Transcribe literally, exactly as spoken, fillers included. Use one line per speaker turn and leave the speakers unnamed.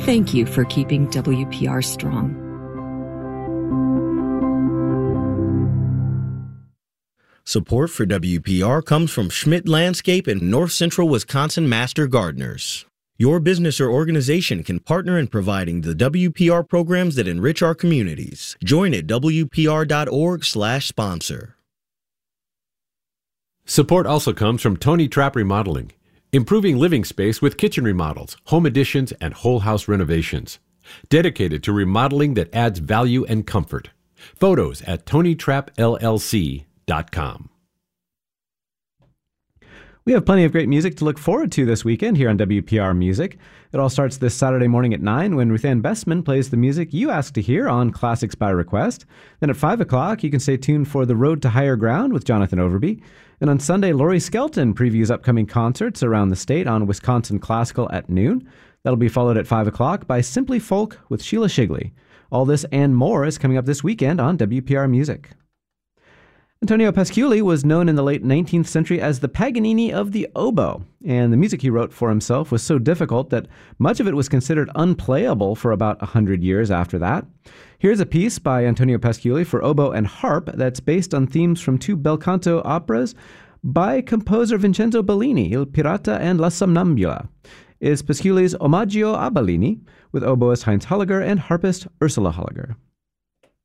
Thank you for keeping W P R strong.
Support for W P R comes from Schmidt Landscape and North Central Wisconsin Master Gardeners. Your business or organization can partner in providing the W P R programs that enrich our communities. Join at W P R dot org slash sponsor.
Support also comes from Tony Trapp Remodeling, improving living space with kitchen remodels, home additions, and whole house renovations. Dedicated to remodeling that adds value and comfort. Photos at tony trapp L L C dot com.
We have plenty of great music to look forward to this weekend here on W P R Music. It all starts this Saturday morning at nine when Ruthann Bestman plays the music you asked to hear on Classics by Request. Then at five o'clock, you can stay tuned for The Road to Higher Ground with Jonathan Overby. And on Sunday, Laurie Skelton previews upcoming concerts around the state on Wisconsin Classical at noon. That'll be followed at five o'clock by Simply Folk with Sheila Shigley. All this and more is coming up this weekend on W P R Music. Antonio Pasquili was known in the late nineteenth century as the Paganini of the oboe, and the music he wrote for himself was so difficult that much of it was considered unplayable for about a hundred years after that. Here's a piece by Antonio Pasquili for oboe and harp that's based on themes from two bel canto operas by composer Vincenzo Bellini, Il Pirata and La Somnambula. It's Pasquili's Omaggio a Bellini, with oboist Heinz Holliger and harpist Ursula Holliger.